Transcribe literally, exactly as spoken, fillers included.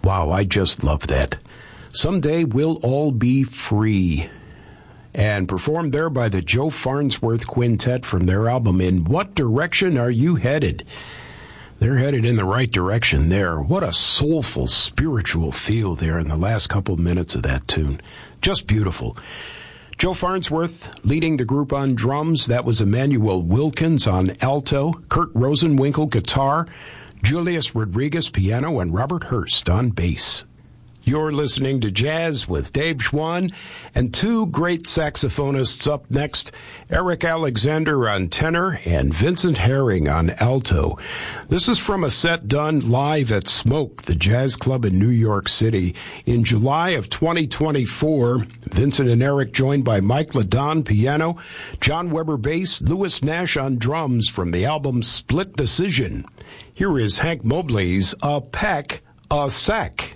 Wow, I just love that. Someday we'll all be free. And performed there by the Joe Farnsworth Quintet from their album, In What Direction Are You Headed? They're headed in the right direction there. What a soulful, spiritual feel there in the last couple of minutes of that tune. Just beautiful. Joe Farnsworth leading the group on drums. That was Emmanuel Wilkins on alto, Kurt Rosenwinkel guitar, Julius Rodriguez piano, and Robert Hurst on bass. You're listening to Jazz with Dave Schwann, and two great saxophonists up next, Eric Alexander on tenor and Vincent Herring on alto. This is from a set done live at Smoke, the jazz club in New York City. In July of twenty twenty-four, Vincent and Eric joined by Mike LaDon piano, John Weber bass, Louis Nash on drums from the album Split Decision. Here is Hank Mobley's A Peck, A Sec.